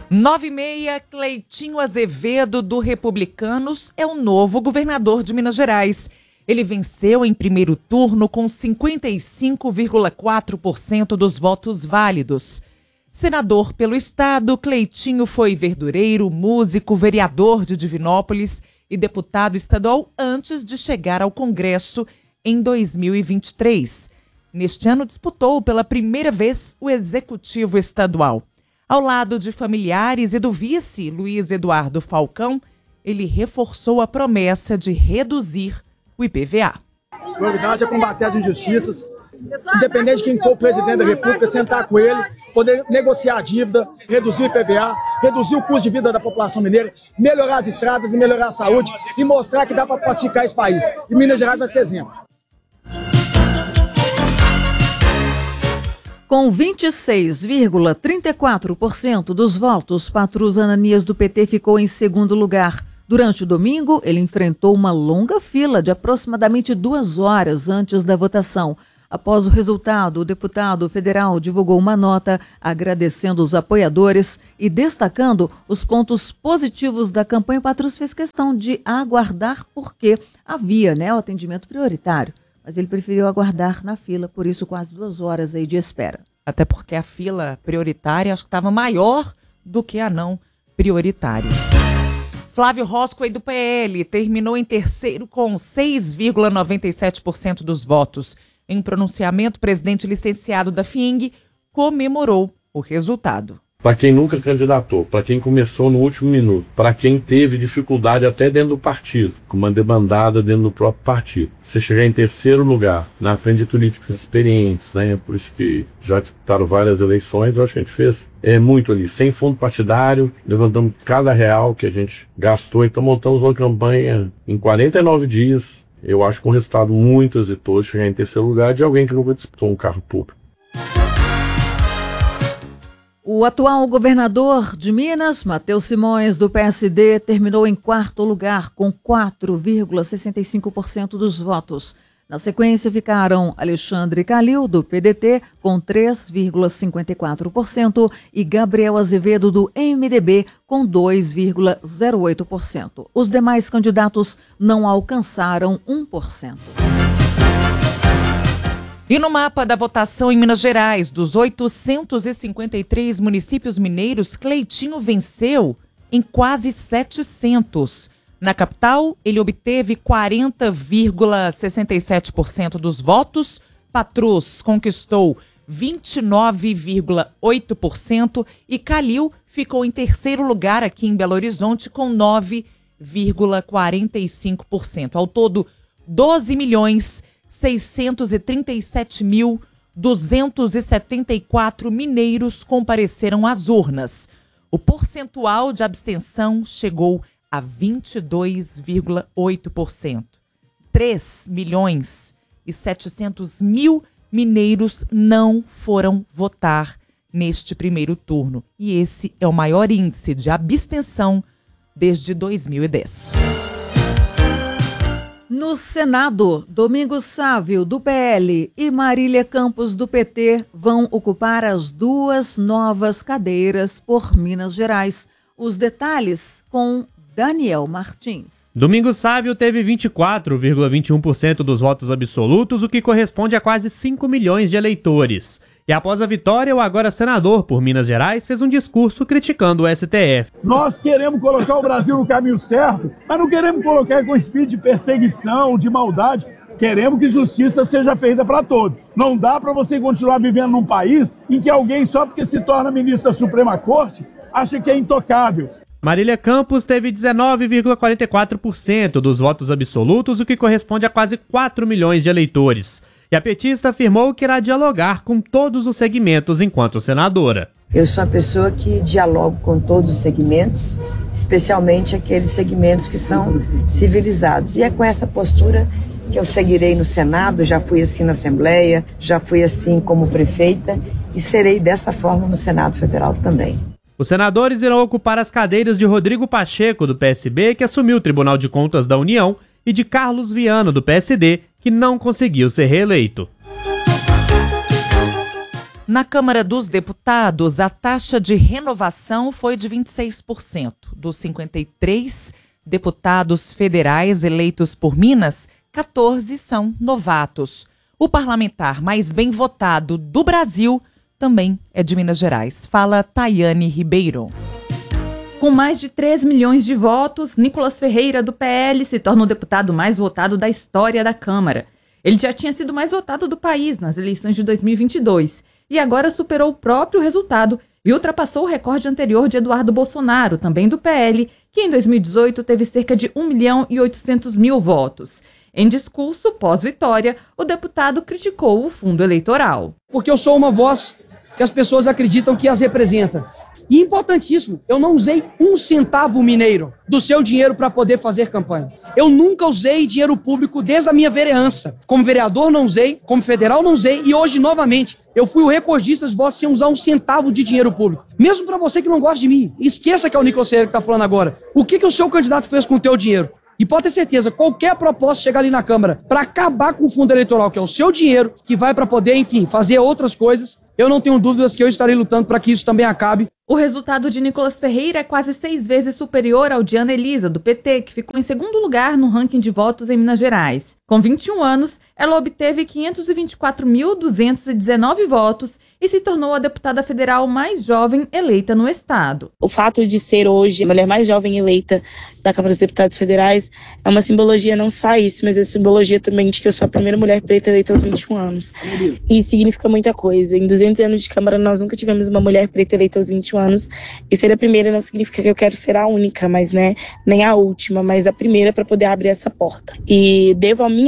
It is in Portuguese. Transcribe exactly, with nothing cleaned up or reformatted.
nove e meia, Cleitinho Azevedo, do Republicanos, é o novo governador de Minas Gerais. Ele venceu em primeiro turno com cinquenta e cinco vírgula quatro por cento dos votos válidos. Senador pelo estado, Cleitinho foi verdureiro, músico, vereador de Divinópolis e deputado estadual antes de chegar ao Congresso em dois mil e vinte e três. Neste ano, disputou pela primeira vez o Executivo Estadual. Ao lado de familiares e do vice, Luiz Eduardo Falcão, ele reforçou a promessa de reduzir o I P V A. A prioridade é combater as injustiças, independente de quem for o presidente da República, sentar com ele, poder negociar a dívida, reduzir o I P V A, reduzir o custo de vida da população mineira, melhorar as estradas e melhorar a saúde e mostrar que dá para pacificar esse país. E Minas Gerais vai ser exemplo. Com vinte e seis vírgula trinta e quatro por cento dos votos, Patrus Ananias do P T ficou em segundo lugar. Durante o domingo, ele enfrentou uma longa fila de aproximadamente duas horas antes da votação. Após o resultado, o deputado federal divulgou uma nota agradecendo os apoiadores e destacando os pontos positivos da campanha. Patrus fez questão de aguardar porque havia, né, o atendimento prioritário. Mas ele preferiu aguardar na fila, por isso quase duas horas aí de espera. Até porque a fila prioritária acho que estava maior do que a não prioritária. Flávio Roscoe, do P L, terminou em terceiro com seis vírgula noventa e sete por cento dos votos. Em pronunciamento, o presidente licenciado da F I E N G comemorou o resultado. Para quem nunca candidatou, para quem começou no último minuto, para quem teve dificuldade até dentro do partido, com uma debandada dentro do próprio partido. Você chegar em terceiro lugar, na frente de políticos experientes, né? Por isso que já disputaram várias eleições, eu acho que a gente fez é, muito ali, sem fundo partidário, levantamos cada real que a gente gastou, então montamos uma campanha em quarenta e nove dias, eu acho que um resultado muito exitoso, chegar em terceiro lugar de alguém que nunca disputou um cargo público. O atual governador de Minas, Matheus Simões, do P S D, terminou em quarto lugar com quatro vírgula sessenta e cinco por cento dos votos. Na sequência ficaram Alexandre Calil, do P D T, com três vírgula cinquenta e quatro por cento e Gabriel Azevedo, do M D B, com dois vírgula zero oito por cento. Os demais candidatos não alcançaram um por cento. E no mapa da votação em Minas Gerais, dos oitocentos e cinquenta e três municípios mineiros, Cleitinho venceu em quase setecentos. Na capital, ele obteve quarenta vírgula sessenta e sete por cento dos votos, Patrus conquistou vinte e nove vírgula oito por cento e Calil ficou em terceiro lugar aqui em Belo Horizonte com nove vírgula quarenta e cinco por cento. Ao todo, doze milhões seiscentos e trinta e sete mil duzentos e setenta e quatro mineiros compareceram às urnas. O percentual de abstenção chegou a vinte e dois vírgula oito por cento. três milhões e setecentos mil mineiros não foram votar neste primeiro turno. E esse é o maior índice de abstenção desde dois mil e dez. No Senado, Domingos Sávio, do P L, e Marília Campos, do P T, vão ocupar as duas novas cadeiras por Minas Gerais. Os detalhes com Daniel Martins. Domingos Sávio teve vinte e quatro vírgula vinte e um por cento dos votos absolutos, o que corresponde a quase cinco milhões de eleitores. E após a vitória, o agora senador por Minas Gerais fez um discurso criticando o S T F. Nós queremos colocar o Brasil no caminho certo, mas não queremos colocar com espírito de perseguição, de maldade. Queremos que justiça seja feita para todos. Não dá para você continuar vivendo num país em que alguém, só porque se torna ministro da Suprema Corte, acha que é intocável. Marília Campos teve dezenove vírgula quarenta e quatro por cento dos votos absolutos, o que corresponde a quase quatro milhões de eleitores. E a petista afirmou que irá dialogar com todos os segmentos enquanto senadora. Eu sou a pessoa que dialogo com todos os segmentos, especialmente aqueles segmentos que são civilizados. E é com essa postura que eu seguirei no Senado, já fui assim na Assembleia, já fui assim como prefeita e serei dessa forma no Senado Federal também. Os senadores irão ocupar as cadeiras de Rodrigo Pacheco, do P S B, que assumiu o Tribunal de Contas da União, e de Carlos Viana, do P S D, que não conseguiu ser reeleito. Na Câmara dos Deputados, a taxa de renovação foi de vinte e seis por cento. Dos cinquenta e três deputados federais eleitos por Minas, quatorze são novatos. O parlamentar mais bem votado do Brasil também é de Minas Gerais. Fala Tayane Ribeiro. Com mais de três milhões de votos, Nicolas Ferreira, do P L, se torna o deputado mais votado da história da Câmara. Ele já tinha sido mais votado do país nas eleições de dois mil e vinte e dois e agora superou o próprio resultado e ultrapassou o recorde anterior de Eduardo Bolsonaro, também do P L, que em dois mil e dezoito teve cerca de um milhão e oitocentos mil votos. Em discurso pós-vitória, o deputado criticou o fundo eleitoral. Porque eu sou uma voz que as pessoas acreditam que as representa. E importantíssimo, eu não usei um centavo mineiro do seu dinheiro para poder fazer campanha. Eu nunca usei dinheiro público desde a minha vereança. Como vereador não usei, como federal não usei e hoje, novamente, eu fui o recordista de votos sem usar um centavo de dinheiro público. Mesmo para você que não gosta de mim, esqueça que é o Nicolas Ferreira que está falando agora. O que, que o seu candidato fez com o teu dinheiro? E pode ter certeza, qualquer proposta chegar ali na Câmara para acabar com o fundo eleitoral, que é o seu dinheiro, que vai para poder, enfim, fazer outras coisas, eu não tenho dúvidas que eu estarei lutando para que isso também acabe. O resultado de Nicolas Ferreira é quase seis vezes superior ao de Ana Elisa, do P T, que ficou em segundo lugar no ranking de votos em Minas Gerais. Com vinte e um anos, ela obteve quinhentos e vinte e quatro mil duzentos e dezenove votos e se tornou a deputada federal mais jovem eleita no estado. O fato de ser hoje a mulher mais jovem eleita da Câmara dos Deputados Federais é uma simbologia não só isso, mas é simbologia também de que eu sou a primeira mulher preta eleita aos vinte e um anos. E significa muita coisa. Em duzentos anos de Câmara, nós nunca tivemos uma mulher preta eleita aos vinte e um anos. E ser a primeira não significa que eu quero ser a única, mas né, nem a última, mas a primeira para poder abrir essa porta. E devo a minha